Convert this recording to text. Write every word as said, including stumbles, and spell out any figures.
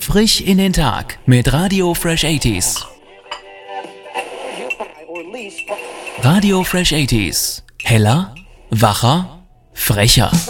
Frisch in den Tag mit Radio Fresh achtzig. Radio Fresh achtzig. Heller, wacher, frecher.